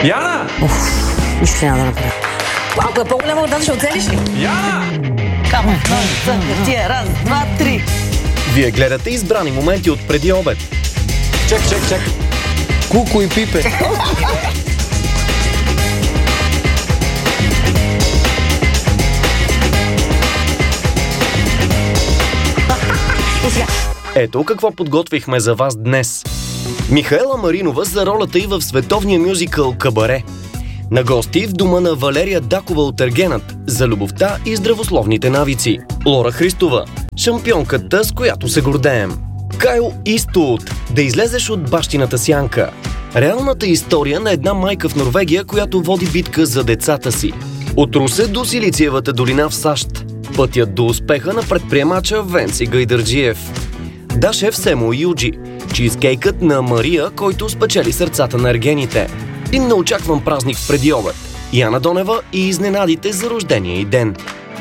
Яна! Нищо няма да направя. Ако е по-голяма от тази, ще оцелиш ли? Яна! Камо, тия, раз, два, три. Вие гледате избрани моменти от преди обед. Чак. Куко и Пипе. Ето какво подготвихме за вас днес. Михаела Маринова за ролята й в световния мюзикъл «Кабаре». На гости в дома на Валерия Дакова от Ергенът за любовта и здравословните навици. Лора Христова, шампионката, с която се гордеем. Кайл Иствуд, да излезеш от бащината сянка. Реалната история на една майка в Норвегия, която води битка за децата си. От Русе до Силициевата долина в САЩ. Пътят до успеха на предприемача Венци Гайдарджиев. Да, шеф Семо Юджи. Чизкейкът на Мария, който спечели сърцата на ергените. И неочакван празник в преди обед. Яна Донева и изненадите за рождения й ден.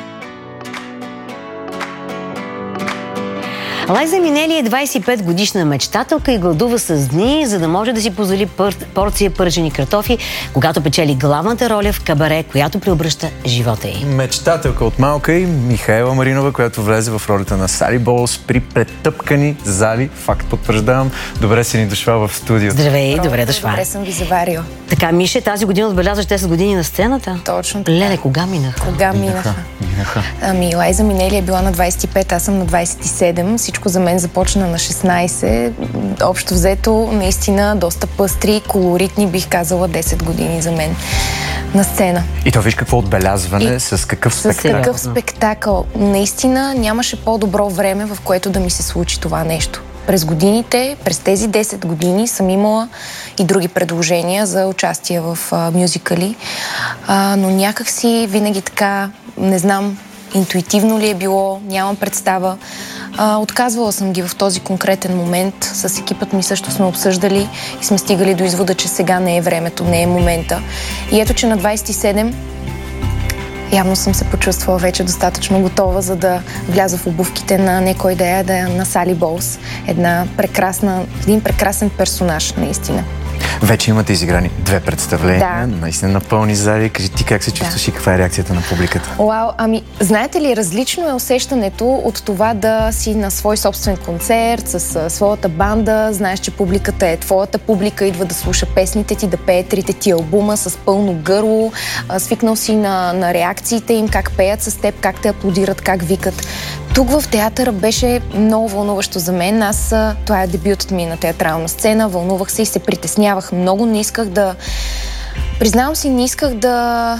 Лайза Минели е 25-годишна мечтателка и гладува с дни, за да може да си позволи порция пържени картофи, когато печели главната роля в «Кабаре», която преобръща живота й. Мечтателка от малка и Михаела Маринова, която влезе в ролята на Сали Болс при претъпкани зали. Факт потвърждавам. Добре си ни дошла в студиото. Здравей, добре дошла. Добре съм ви заварила. Така, Мише, тази година отбелязваш 10 години на сцената? Точно така. Леле, кога минаха? Кога минаха? Ами, Лайза Минели е била на 25, аз съм на 27. Всичко за мен започна на 16. Общо взето, наистина, доста пъстри, колоритни, бих казала, 10 години за мен на сцена. И то виж какво отбелязване, с какъв спектакъл. С какъв спектакъл. Наистина нямаше по-добро време, в което да ми се случи това нещо. През годините, през тези 10 години съм имала и други предложения за участие в мюзикали, но някак си винаги така, не знам, интуитивно ли е било, нямам представа. Отказвала съм ги в този конкретен момент. С екипът ми също сме обсъждали и сме стигали до извода, че сега не е времето, не е момента. И ето, че на 27 явно съм се почувствала вече достатъчно готова, за да вляза в обувките на не кой да е на Сали Болс. Един прекрасен персонаж, наистина. Вече имате изиграни 2 представления, Да. наистина на пълни зали. Кажи ти как се чувстваш и каква е реакцията на публиката? Уау, ами, знаете ли, различно е усещането от това да си на свой собствен концерт с своята банда, знаеш, че публиката е твоята публика, идва да слуша песните ти, да пее 3 ти албума с пълно гърло, свикнал си на реакциите им, как пеят с теб, как те аплодират, как викат. Тук в театъра беше много вълнуващо за мен. Това е дебютът ми на театрална сцена, вълнувах се и се притеснявах много. Не исках признавам си, не исках да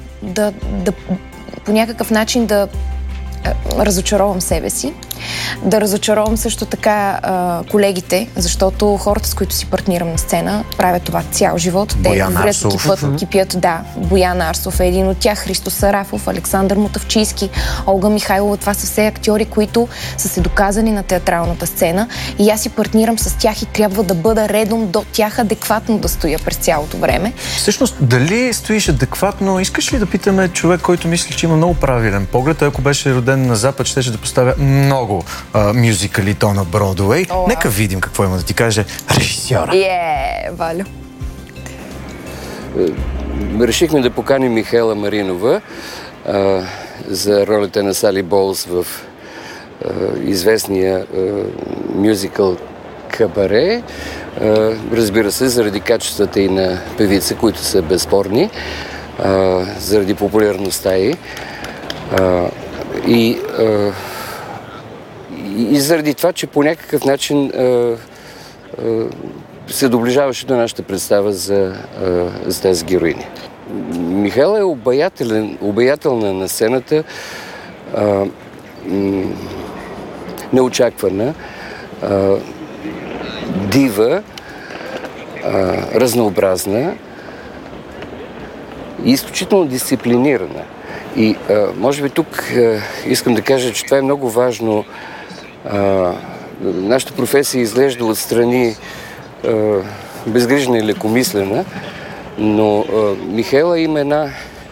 по някакъв начин да разочаровам себе си, да разочаровам също така колегите, защото хората, с които си партнирам на сцена, правят това цял живот. Боян Арсов. Кипят, да. Боян Арсов е един от тях, Христо Сарафов, Александър Мотавчийски, Олга Михайлова. Това са все актьори, които са се доказани на театралната сцена и аз си партнирам с тях и трябва да бъда редом до тях, адекватно да стоя през цялото време. Всъщност, дали стоиш адекватно? Искаш ли да питаме човек, който мисли, че има много правилен поглед, ако беше роден на Запад, щеше да поставя много мюзикали то на Бродуей. Нека видим какво има да ти каже режисьора. Валю. Решихме да поканим Михаела Маринова за ролята на Сали Болс в известния мюзикъл «Кабаре». Разбира се, заради качествата и на певица, които са безспорни, заради популярността й. И заради това, че по някакъв начин се доближаваше до нашата представа за тези героини. Михаела е обаятелна на сцената, неочаквана, дива, разнообразна и изключително дисциплинирана. И може би тук искам да кажа, че това е много важно. Нашата професия изглежда отстрани безгрижна и лекомислена, но Михаела има една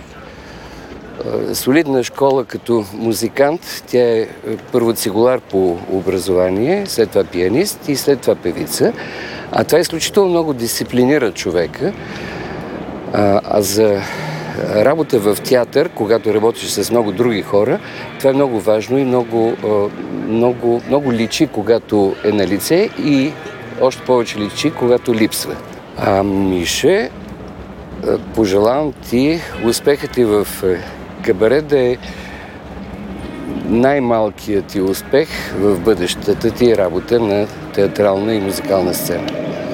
солидна школа като музикант. Тя е първо цигулар по образование, след това пианист и след това певица. А това изключително много дисциплинира човека. А за работа в театър, когато работиш с много други хора, това е много важно и много личи, когато е на лице и още повече личи, когато липсва. Мише, пожелавам ти успехът ти в кабаре да е най-малкият ти успех в бъдещата ти работа на театрална и музикална сцена.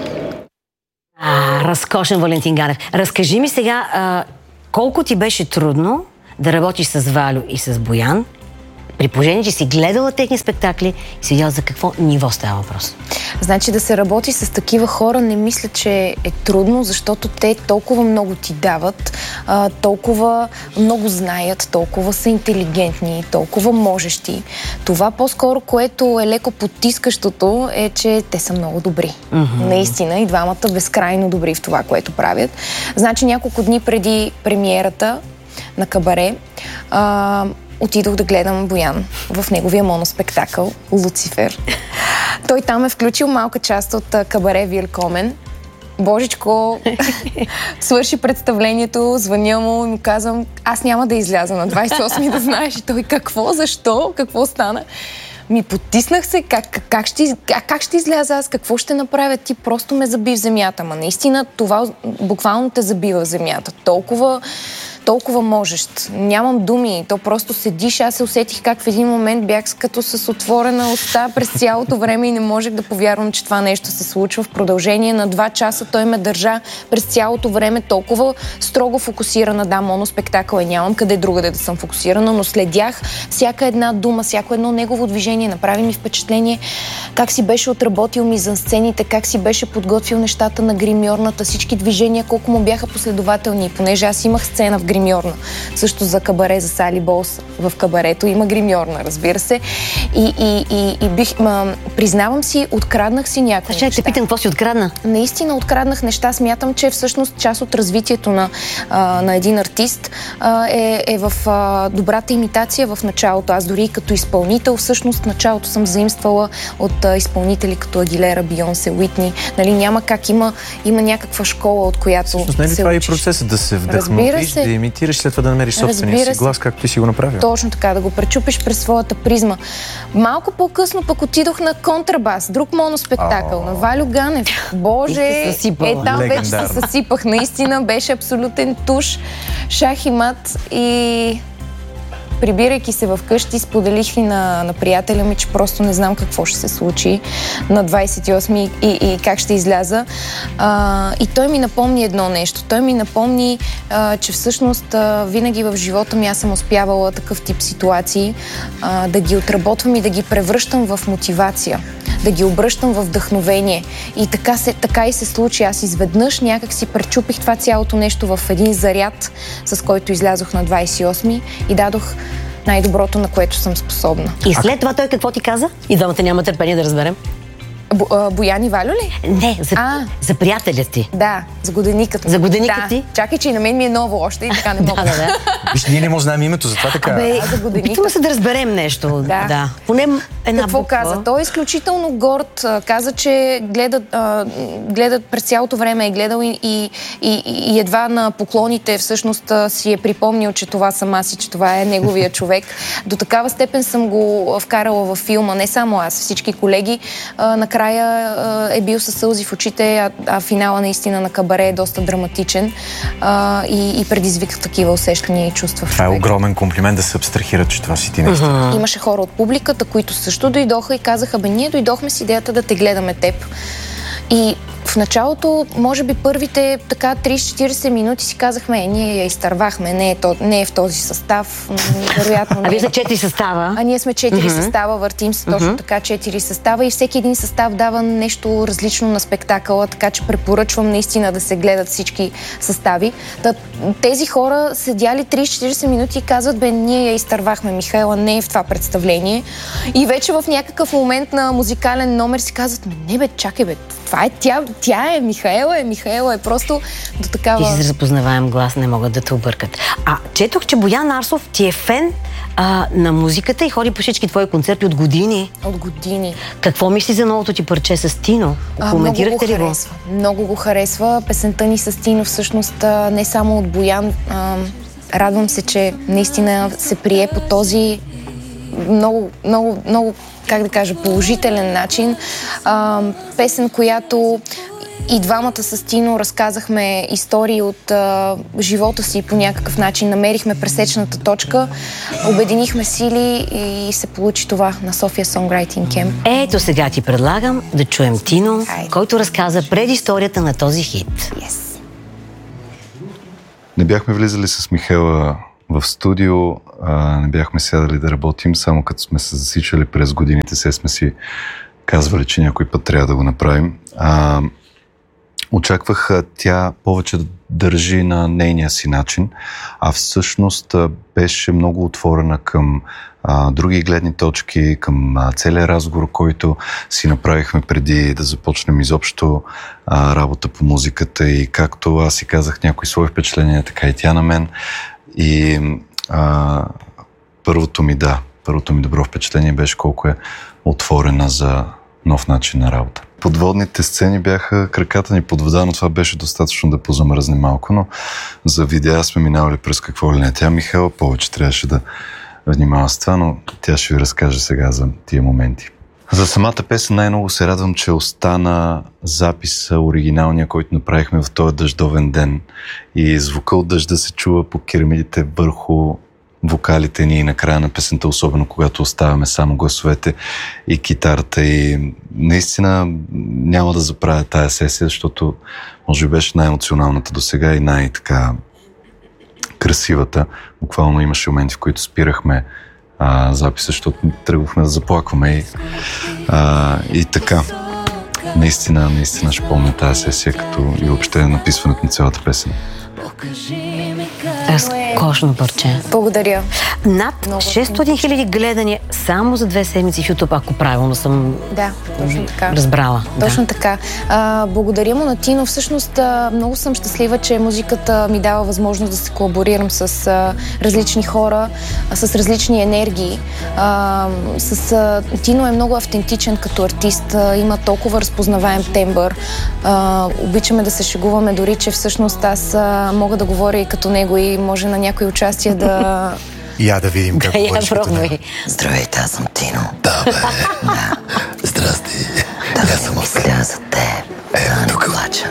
Разкошен Валентин Ганев. Разкажи ми сега, колко ти беше трудно да работиш с Валю и с Боян, при положение, че си гледала техни спектакли и си видяла за какво ниво става въпрос? Значи да се работи с такива хора не мисля, че е трудно, защото те толкова много ти дават, толкова много знаят, толкова са интелигентни, толкова можещи. Това по-скоро, което е леко потискащото, е, че те са много добри. Наистина и двамата безкрайно добри в това, което правят. Значи няколко дни преди премиерата на кабаре, отидох да гледам Боян в неговия моноспектакъл Луцифер. Той там е включил малка част от кабаре Вилкомен. Божичко свърши представлението, звъня му и му казвам, аз няма да изляза на 28 да знаеш. И той, какво, защо, какво стана? Ми потиснах се, как ще изляза аз, какво ще направя? Ти просто ме заби в земята. Ма наистина това буквално те забива в земята. Толкова можещ. Нямам думи. То просто седиш. Аз се усетих как в един момент бях като с отворена уста през цялото време и не можех да повярвам, че това нещо се случва. В продължение на 2 часа той ме държа през цялото време толкова строго фокусирана. Да, моноспектакъл нямам къде другаде да съм фокусирана, но следях всяка една дума, всяко едно негово движение. Направи ми впечатление как си беше отработил мизансцените, как си беше подготвил нещата на гримьорната, всички движения, колко му бяха последователни. Понеже аз имах сцена в гримьорна. Също за кабаре, за Сали Болс в кабарето има гримьорна, разбира се. И признавам си, откраднах си някои неща. Ще питам, какво си открадна? Наистина откраднах неща. Смятам, че всъщност част от развитието на един артист е в добрата имитация в началото. Аз дори като изпълнител, всъщност в началото съм заимствала от изпълнители като Агилера, Бийонсе, Уитни. Нали, няма как, има някаква школа, от която всъщност, нали, това е и процесът да се вдъхновиш, да имитираш, след това да намериш собствения си глас, както ти си го направил. Точно така, да го пречупиш през своята призма. Малко по-късно пък отидох на контрабас, друг моноспектакъл, на Валю Ганев. Боже, там вече се съсипах. Наистина беше абсолютен туш, шах и мат и... Прибирайки се вкъщи, споделих ли на приятеля ми, че просто не знам какво ще се случи на 28 и как ще изляза. И той ми напомни едно нещо. Той ми напомни, че всъщност винаги в живота ми аз съм успявала такъв тип ситуации да ги отработвам и да ги превръщам в мотивация, да ги обръщам в вдъхновение. И така и се случи. Аз изведнъж някак си пречупих това цялото нещо в един заряд, с който излязох на 28 и дадох най-доброто, на което съм способна. И след това той какво ти каза? И двамата няма търпение да разберем. Боян и Валю ли? Не, за приятеля ти. Да, за годеникът ми. За годеникът ти? Чакай, че и на мен ми е ново още и така не мога. Да. Виж, ние не му знаем името, затова така. Опитваме се да разберем нещо. Да. Поне една какво буква. Каза? Той е изключително горд. Каза, че гледат през цялото време е гледал и едва на поклоните всъщност си е припомнил, че това съм аз и че това е неговия човек. До такава степен съм го вкарала във филма, не само аз, всички колеги. Накрая е бил със сълзи в очите, а финала наистина на кабаре е доста драматичен и предизвика такива усещания и чувства. Това е огромен комплимент да се абстрахират, че това си ти наистина. Имаше хора от публиката, които също дойдоха и казаха, ние дойдохме с идеята да те гледаме теб. И в началото, може би първите така 30-40 минути си казахме, ние я изтървахме, не е в този състав, вероятно не. А вие са 4 състава? А ние сме 4 състава, въртим се точно така 4 състава и всеки един състав дава нещо различно на спектакъла, така че препоръчвам наистина да се гледат всички състави. Тези хора седяли 30-40 минути и казват, ние я изтървахме, Михаела не е в това представление. И вече в някакъв момент на музикален номер си казват, чакай това е тя, тя е, Михаела е просто до такава... Ти си разпознаваем глас, не могат да те объркат. Четох, че Боян Арсов ти е фен на музиката и ходи по всички твои концерти от години. От години. Какво мисли за новото ти парче с Тино? Коментирахте ли го? Много го харесва. Песента ни с Тино всъщност не само от Боян. Радвам се, че наистина се прие по този много, как да кажа, положителен начин. Песен, която и двамата с Тино разказахме истории от живота си по някакъв начин. Намерихме пресечната точка, обединихме сили и се получи това на София Songwriting Camp. Ето сега ти предлагам да чуем Тино, който разказа предисторията на този хит. Yes. Не бяхме влизали с Михаела в студио, не бяхме сядали да работим, само като сме се засичали през годините, се сме си казвали, че някой път трябва да го направим. Очаквах тя повече да държи на нейния си начин, а всъщност беше много отворена към други гледни точки, към целия разговор, който си направихме преди да започнем изобщо работа по музиката, и както аз си казах някои свои впечатления, така и тя на мен. И първото ми добро впечатление беше колко е отворена за нов начин на работа. Подводните сцени бяха краката ни под вода, но това беше достатъчно да позамръзне малко, но за видеа сме минавали през какво ли не. Тя, Михаела, повече трябваше да внимава с това, но тя ще ви разкаже сега за тия моменти. За самата песен най-много се радвам, че остана записа оригиналния, който направихме в този дъждовен ден, и звука от дъжда се чува по керамидите върху вокалите ни и на края на песента, особено когато оставяме само гласовете и китарата. И наистина няма да заправя тая сесия, защото може би беше най-емоционалната досега и най-така красивата. Буквално имаше моменти, в които спирахме записа, защото тръгвахме да заплакваме и така. Наистина ще помня тази сесия, като и въобще написването на цялата песен. Разкошно парче. Благодаря. Над 600 000 гледания само за 2 седмици в YouTube, ако правилно съм точно така. разбрала. Точно така. Благодаря му на Тино. Всъщност много съм щастлива, че музиката ми дава възможност да се колаборирам с различни хора, с различни енергии. Тино е много автентичен като артист. Има толкова разпознаваем тембър. Обичаме да се шегуваме дори, че всъщност аз мога да говоря и като него и може на някои участия да... Я да видим как говориш като него. Здравейте, аз съм Тино. Да, бе. Здрасти. Аз съм мисля за теб. Тук плача.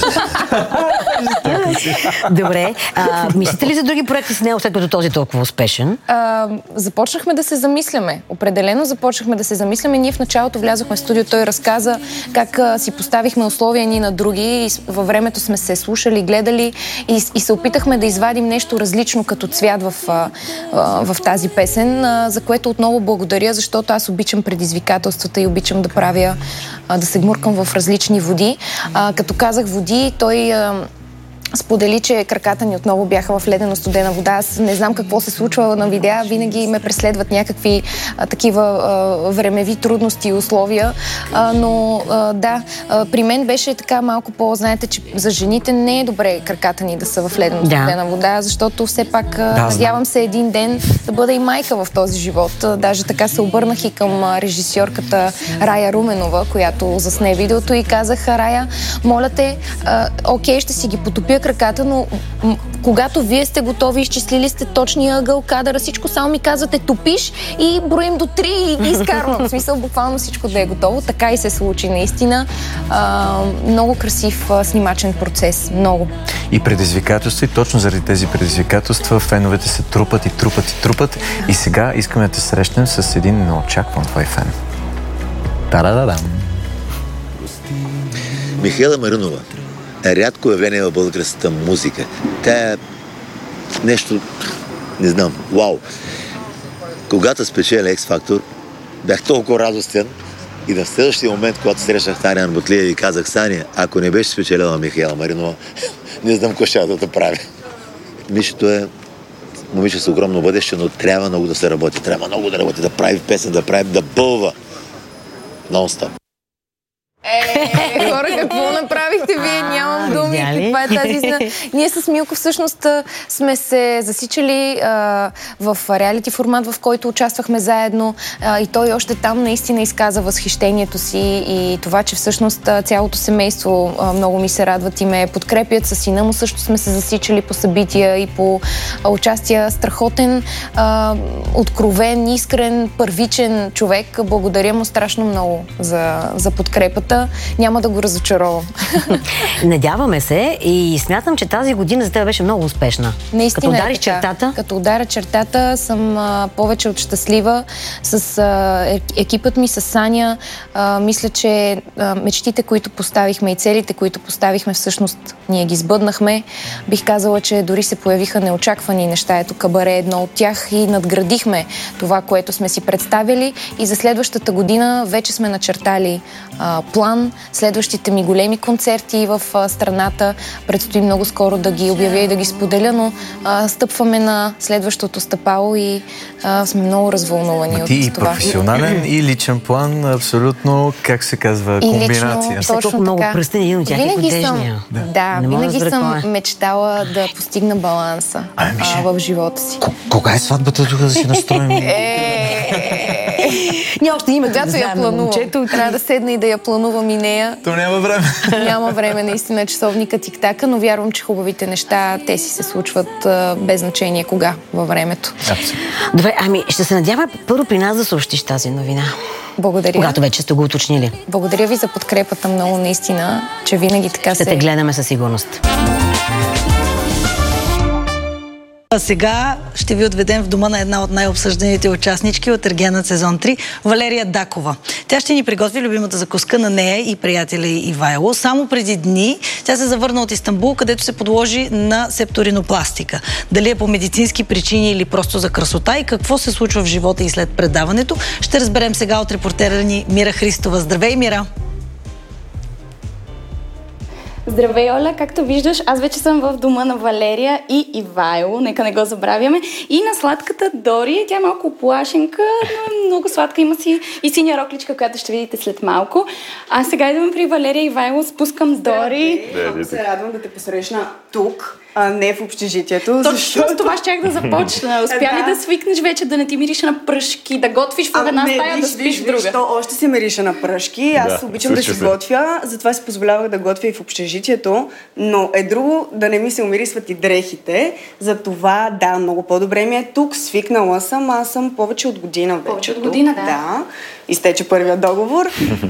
Добре. Мислите ли за други проекти с него, след като този е толкова успешен? Започнахме да се замисляме. Определено започнахме да се замисляме. Ние в началото влязохме в студио, той разказа как си поставихме условия ни на други и във времето сме се слушали, гледали и се опитахме да извадим нещо различно като цвят в тази песен, за което отново благодаря, защото аз обичам предизвикателствата и обичам да правя, да се гмуркам в различни води. Като казах води, той сподели, че краката ни отново бяха в ледено-студена вода. Аз не знам какво се случва на видеа, винаги ме преследват някакви такива времеви трудности и условия, но при мен беше така малко знаете, че за жените не е добре краката ни да са в ледено-студена вода, защото все пак надявам се един ден да бъда и майка в този живот. Даже така се обърнах и към режисьорката Рая Руменова, която засне видеото, и казах: Рая, моля те, окей, ще си ги потопя краката, но когато вие сте готови, изчислили сте точния ъгъл, кадъра, всичко, само ми казвате топиш и броим до 3 и ги изкарвам. В смисъл, буквално всичко да е готово. Така и се случи наистина. Много красив снимачен процес. Много. И предизвикателства, и точно заради тези предизвикателства феновете се трупат и трупат и трупат. И сега искаме да те срещнем с един неочакван твой фен. Та-да-да-дам! Михаела Маринова е рядко явление в българската музика. Тя е нещо, не знам, вау. Когато спечеля X-Factor, бях толкова радостен и на следващия момент, когато срещнах Таня Арбатлиева и казах: Саня, ако не беше спечелила Михаела Маринова, не знам какво ще да прави. Мишето е момиче с огромно бъдеще, но трябва много да се работи. Трябва много да работи, да прави песен, да бълва. Нон-стоп. Хора, какво направихте вие? Нямам думи. Каква е тази истина? Ние с Милко всъщност сме се засичали в реалити формат, в който участвахме заедно и той още там наистина изказа възхищението си и това, че всъщност цялото семейство много ми се радват и ме подкрепят. С сина му също сме се засичали по събития и по участия. Страхотен, откровен, искрен, първичен човек. Благодаря му страшно много за подкрепата. Няма да го разочаровам. Надяваме се и смятам, че тази година за теб беше много успешна. Наистина като удариш чертата? Като ударя чертата съм повече от щастлива. С екипът ми, с Саня, мисля, че мечтите, които поставихме и целите, които поставихме, всъщност ние ги сбъднахме. Бих казала, че дори се появиха неочаквани неща. Ето Кабаре е едно от тях и надградихме това, което сме си представили и за следващата година вече сме начертали план. Следващите ми големи концерти в страната предстои много скоро да ги обявя и да ги споделя, но стъпваме на следващото стъпало и сме много развълнувани от това. И професионален, и личен план, абсолютно, как се казва, комбинация. Точно толкова много пръстен, един от тях е годежния. Винаги съм мечтала да постигна баланса в живота си. Кога е сватбата тук да си настроим? Ние още името да я планувам. Трябва да седна и да я планувам и нея. То няма време. Няма време, наистина, часовника тик-така, но вярвам, че хубавите неща, те си се случват без значение кога във времето. Добре, ще се надяваме първо при нас да съобщиш тази новина. Благодаря. Когато вече сте го уточнили. Благодаря ви за подкрепата много, наистина, че винаги така ще те гледаме със сигурност. А сега ще ви отведем в дома на една от най-обсъжданите участнички от Ергенът сезон 3, Валерия Дакова. Тя ще ни приготви любимата закуска на нея и приятеля Ивайло. Само преди дни тя се завърна от Истанбул, където се подложи на септоринопластика. Дали е по медицински причини или просто за красота и какво се случва в живота и след предаването, ще разберем сега от репортера ни Мира Христова. Здравей, Мира! Здравей, Оля! Както виждаш, аз вече съм в дома на Валерия и Ивайло, нека не го забравяме. И на сладката Дори, тя е малко плашенка, но много сладка, има си и синя рокличка, която ще видите след малко. А сега идвам при Валерия и Ивайло, спускам Дори. Се радвам да те посрещна тук, а не в общежитието. Точно с това щях да започна. Успя ли да свикнеш вече, да не ти мирише на пръшки, да готвиш в една стая, да спиш в друга? То още се мирише на пръшки. Аз обичам да си готвя, затова си позволявах да готвя и в общежитието, но е друго да не ми се умирисват и дрехите. Затова, да, много по-добре ми е тук. Свикнала съм, аз съм повече от година вече. Повече от година, да. Изтече първият договор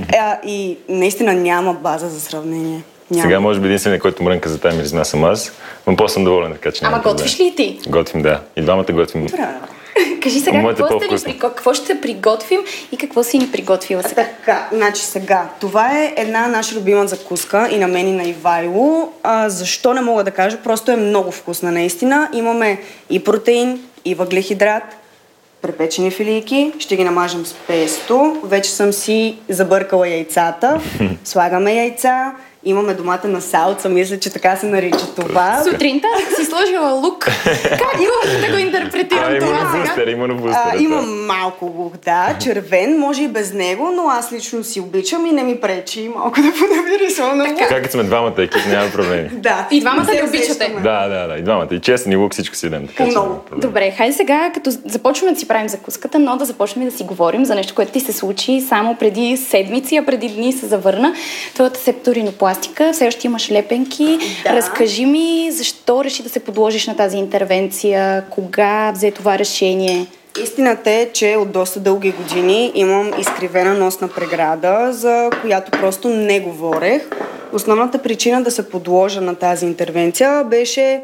и наистина няма база за сравнение. Сега може би единственият, който мрънка за тази миризма съм аз, но после съм доволен, така че няма. Ама готвиш ли и ти? Готвим, да. И двамата готвим. Кажи сега, какво ще приготвим и какво си ни приготвила сега? Така, значи сега, това е една наша любима закуска и на мен и на Ивайло. Защо не мога да кажа? Просто е много вкусна, наистина. Имаме и протеин, и въглехидрат, препечени филийки, ще ги намажем с песто. Вече съм си забъркала яйцата. Слагаме яйца. Имаме доматена салца, мисля, че така се нарича това. Сутринта си сложила лук. Как да го интерпретирам това сега? Има на бустер. Има малко лук, да, червен, може и без него, но аз лично си обичам и не ми пречи малко да понамирисвам на лук. Как сме двамата екип, няма проблеми. Да. И двамата ли обичате? Да, и двамата. И честен и лук, всичко си идем. Много. Добре, хайде сега, като започваме да си правим закуската, но да започнем да си говорим за нещо, което ти се случи само преди седмици, а преди дни се завърна. Твоята септоринопластика. Все още имаш лепенки. Да. Разкажи ми, защо реши да се подложиш на тази интервенция? Кога взе това решение? Истината е, че от доста дълги години имам изкривена носна преграда, за която просто не говорех. Основната причина да се подложа на тази интервенция беше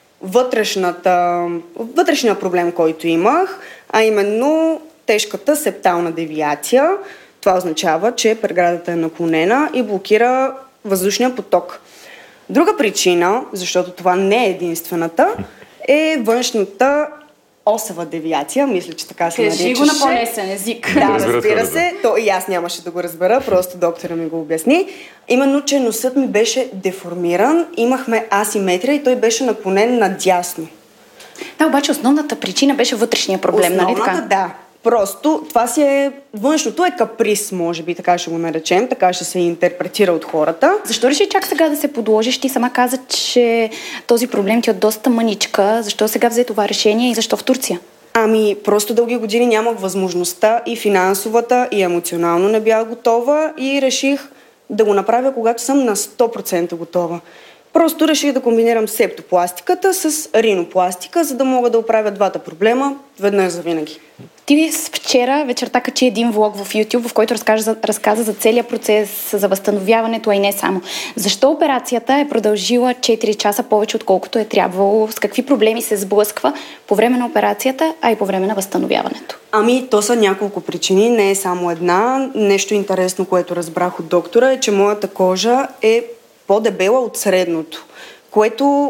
вътрешния проблем, който имах, а именно тежката септална девиация. Това означава, че преградата е наклонена и блокира въздушния поток. Друга причина, защото това не е единствената, е външната осева девиация. Мисля, че така се наричаше. Кажи го на по-лесен език. Да, разбира се. То и аз нямаше да го разбера, просто доктора ми го обясни. Именно, че носът ми беше деформиран, имахме асиметрия и той беше наклонен надясно. Да, обаче основната причина беше вътрешния проблем, нали така? Да. Просто това си е... Външното е каприз, може би, така ще го наречем, така ще се интерпретира от хората. Защо реши чак сега да се подложиш? Ти сама каза, че този проблем ти е доста мъничка. Защо сега взе това решение и защо в Турция? Ами, просто дълги години нямах възможността и финансовата, и емоционално не бях готова и реших да го направя, когато съм на 100% готова. Просто реших да комбинирам септопластиката с ринопластика, за да мога да оправя двата проблема веднъж за винаги. Ти вчера вечерта качи един влог в YouTube, в който разказа за целият процес, за възстановяването, а и не само. Защо операцията е продължила 4 часа повече, отколкото е трябвало? С какви проблеми се сблъсква по време на операцията, а и по време на възстановяването? Ами, то са няколко причини, не е само една. Нещо интересно, което разбрах от доктора, е, че моята кожа е по-дебела от средното, което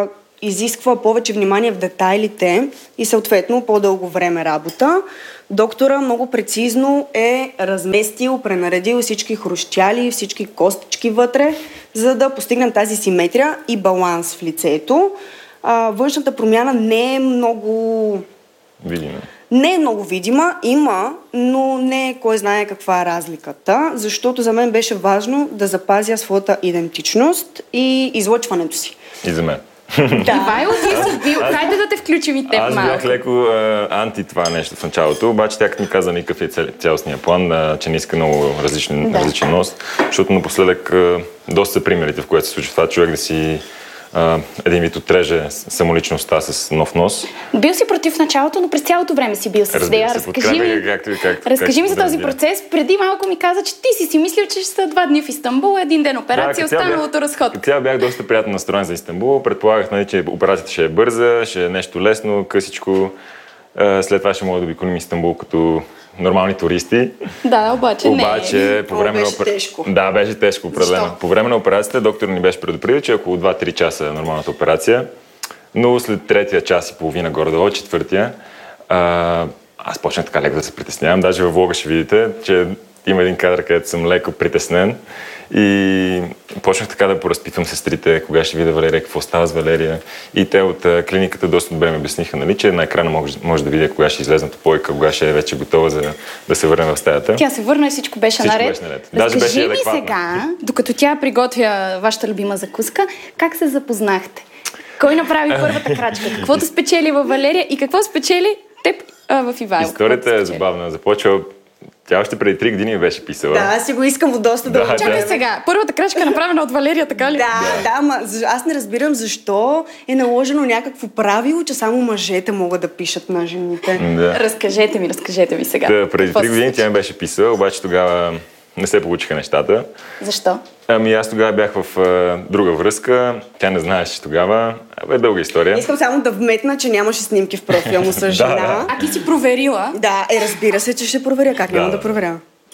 изисква повече внимание в детайлите и съответно по-дълго време работа. Доктора много прецизно е разместил, пренаредил всички хрущяли, всички костички вътре, за да постигнем тази симетрия и баланс в лицето. Външната промяна не е много... видима. Не е много видима, има, но не е кой знае каква е разликата, защото за мен беше важно да запазя своята идентичност и излъчването си. И за мен. Да. Ивайло, ти си бил. Хайде да те включим и теб малко. Аз бях леко анти това нещо в началото, обаче тя като ми каза никакъв е цялостния план, че не иска много различен нос, защото напоследък доста са примерите, в което се случва това, човек да си един вид отреже самоличността с нов нос. Бил си против началото, но през цялото време си бил с нея. Разкажи ми за този процес. Преди малко ми каза, че ти си мислил, че ще са 2 дни в Истанбул, 1 ден операция, останалото разход. Тя бях доста приятно настроен за Истанбул. Предполагах, че операцията ще е бърза, ще е нещо лесно, късичко. След това ще мога да обиколим Истанбул като нормални туристи. Да, обаче не. По време беше тежко. Да, беше тежко, определено. По време на операцията доктор ни беше предупредил, че около 2-3 часа е нормалната операция, но след 3-тия час и половина горе-долу, 4-тия, аз почнах така леко да се притеснявам. Даже във влога ще видите, че има един кадър, където съм леко притеснен и почнах така да поразпитвам сестрите, кога ще видя Валерия, какво става с Валерия. И те от клиниката доста добре ми обясниха, нали, че на екрана може да видя кога ще излезе топойка, кога ще е вече готова за да се върне в стаята. Тя се върна и всичко беше наред. Разкажи ми сега, докато тя приготвя вашата любима закуска, как се запознахте? Кой направи първата крачка? Каквото спечели във Валерия и какво спечели теб в Ивайло? Историята е забавна. Започва. Тя още преди 3 години беше писала. Да, аз си го искам от доста дълго. Чакай сега, първата крачка е направена от Валерия, така ли? Да, аз не разбирам защо е наложено някакво правило, че само мъжете могат да пишат на жените. Да. Разкажете ми сега. Да, преди 3 години тя ми беше писала, обаче тогава не се получиха нещата. Защо? Ами аз тогава бях в друга връзка, тя не знаеше тогава. Дълга история. Искам само да вметна, че нямаше снимки в профила му с жена. А ти си проверила? Да, разбира се, че ще проверя. Как няма да проверя?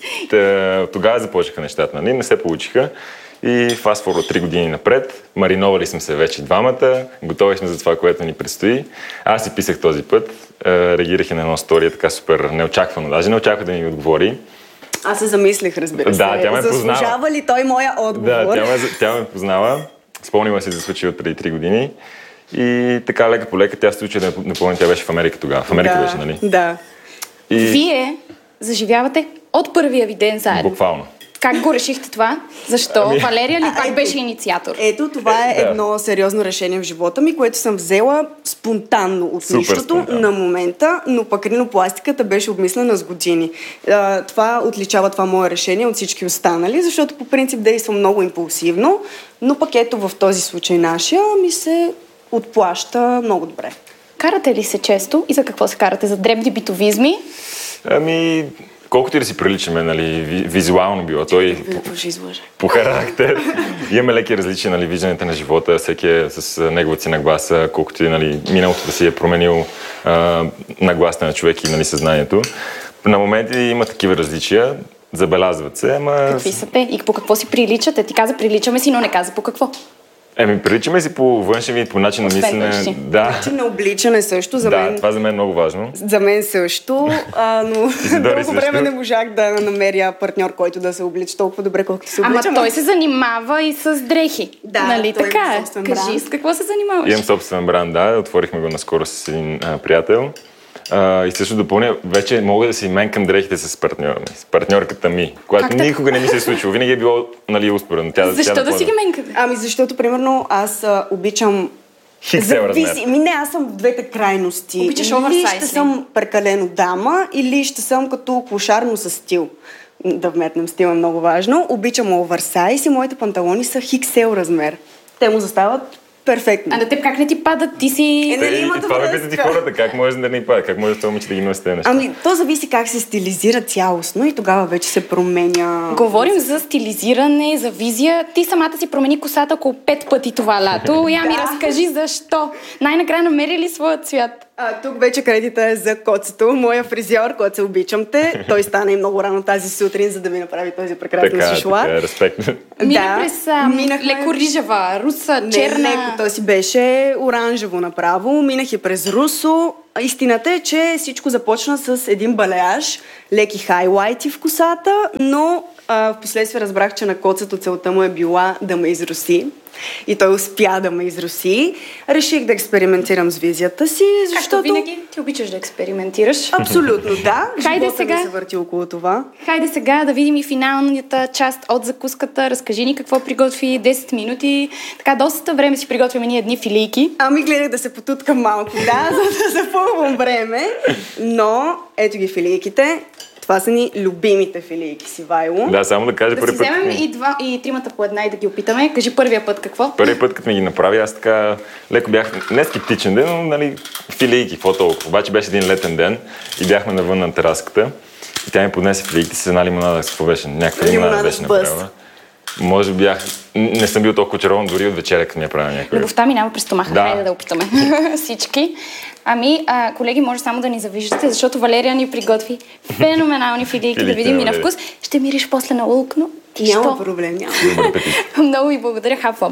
Тогава започнаха нещата, нали? Не се получиха. И фастфорвард 3 години напред. Мариновали сме се вече двамата. Готови сме за това, което ни предстои. Аз си писах този път. Реагирах на една история така супер неочаквано. Даже не очаквах да ми отговори. Аз се замислих, разбира се. Да, тя ме познава. Заслужава ли той моя отговор? Да, тя ме познава. Спомнила си за случай от преди 3 години. И така лека по лека тя се случи да напълни. Тя беше в Америка тогава. В Америка беше, нали? Да. И... Вие заживявате от първия ви ден заедно. Буквално. Как го решихте това? Защо? Валерия ли пак беше инициатор? Ето, това е едно сериозно решение в живота ми, което съм взела спонтанно от нищото на момента, но пък ринопластиката беше обмислена с години. Това отличава това мое решение от всички останали, защото по принцип действам много импулсивно, но пък ето в този случай нашия ми се отплаща много добре. Карате ли се често и за какво се карате? За дребни битовизми? Ами... Колкото и да си приличаме, нали, визуално било, той по характер. Имаме леки различия, нали, виждането на живота, всеки е с неговата си нагласа, колкото и, нали, миналото да си е променил нагласата на човек и, нали, съзнанието. На моменти има такива различия, забелязват се, ама... Какви са те? И по какво си приличате? Ти каза приличаме си, но не каза по какво. Приличаме си по външен вид, по начин на мислене. Да. Начин на обличане също за мен. Да, това за мен е много важно. За мен също, но дълго време не можах да намеря партньор, който да се облича толкова добре, колкото се обличам. Ама той се занимава и с дрехи. Да, нали така е? Кажи, с какво се занимаваш? Имам собствен бранд, да. Отворихме го наскоро с един приятел. И също допълня, вече мога да си менкам дрехите с партньора ми, с партньорката ми, която никога не ми се е случило. Винаги е било, нали, успоредно. Защо да си ги менкате? Ами защото, примерно, аз обичам... Хиксел размер. Не, аз съм в двете крайности. Обичаш или оверсайз ще съм прекалено дама, или ще съм като клошарно с стил. Да вметнем, стил е много важно. Обичам оверсайз и моите панталони са хиксел размер. Те му застават перфектно. А на теб как не ти падат? Ти си... И това ме питат и хората, как може да не падат, как може да момиче да ги носи тези неща. Ами, то зависи как се стилизира цялостно и тогава вече се променя... Говорим за стилизиране, за визия. Ти самата си промени косата около 5 пъти това лято. Я ми разкажи защо. Най-накрая намери ли своя цвят? Тук вече кредита е за Коцето, моя фризьор, Коце, обичам те. Той стана и много рано тази сутрин, за да ми направи този прекрасен шишлак. Така, респект. Мина през леко рижава, руса, черна. Леко, то си беше оранжево направо. Минах и през русо. Истината е, че всичко започна с един балеаж, леки хайлайти в косата, но в последствие разбрах, че на Коцето целта му е била да ме изруси. И той успя да ме изруси. Реших да експериментирам с визията си, защото... Както винаги, ти обичаш да експериментираш. Абсолютно, да. Хайде сега... се върти около това. Хайде сега да видим и финалната част от закуската. Разкажи ни какво приготви 10 минути. Така, доста време си приготвяме ние едни филийки. Ами гледах да се потуткам малко, да, за да запълвам време. Но ето ги филийките. Това са ни любимите филийки с Ивайло. Да, само да кажа първи път. Да си вземем и тримата по една и да ги опитаме. Кажи първия път какво? Първият път, като ми ги направи, аз така леко бях не скептичен ден, но нали, филийки, какво толкова. Обаче беше един летен ден и бяхме навън на тераската. И тя ми поднесе филийките с една лимонада. Какво беше? Някаква лимонада беше направила. Може би не съм бил толкова очарован дори от вечеря, като ми е правила някаква. Любовта минава през стомаха. Да. Хайде да опитаме всички. Ами, колеги, може само да ни завиждате, защото Валерия ни приготви феноменални филийки, да видим и на вкус. Ще мириш после на лук, но няма проблем, няма. Много ви благодаря, хапвам.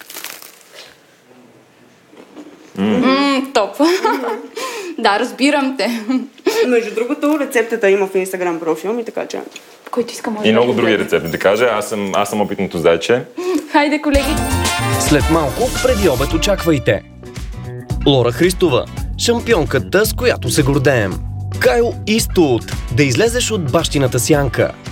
Топ. Да, разбирам те. Между другото, рецептата има в Инстаграм профил ми, така че... Който иска може и много други рецепти да кажа. Аз съм опитното зайче. Хайде, колеги. След малко, преди обед очаквайте Лора Христова, шампионката, с която се гордеем. Кайл Иствуд, да излезеш от бащината сянка.